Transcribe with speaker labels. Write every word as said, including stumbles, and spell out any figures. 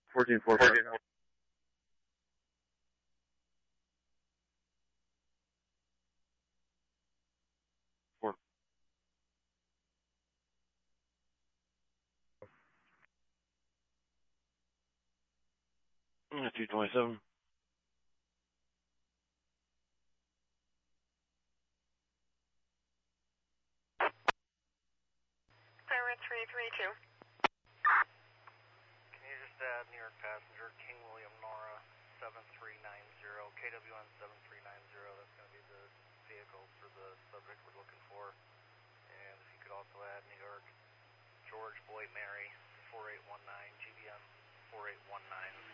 Speaker 1: fourteen four five. Four. two twenty-seven.
Speaker 2: Pirate three three two.
Speaker 3: Can you just add New York passenger, King William Nora, seven three nine zero, K W N seven three nine zero, that's going to be the vehicle for the subject we're looking for. And if you could also add New York, George Boyd Mary, four eight one nine, G B M four eight one nine.